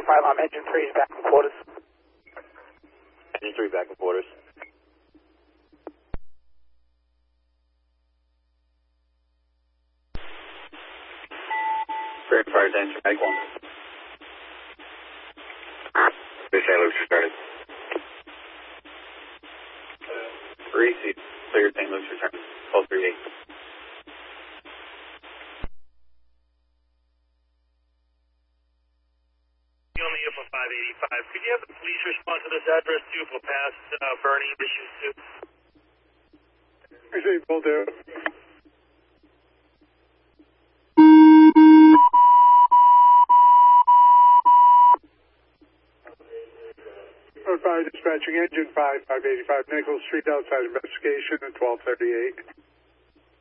5, engine 3 is back in quarters. Engine 3 back in quarters. Great fire engine, Mike 1. This St. Luke's started. 3 seats, clear St. Luke's return. 1238. On the UFO 585, could you have the police respond to this address too for past burning issues too? Received, will do. Notify dispatching engine 5, 585 Nichols Street outside investigation at 1238.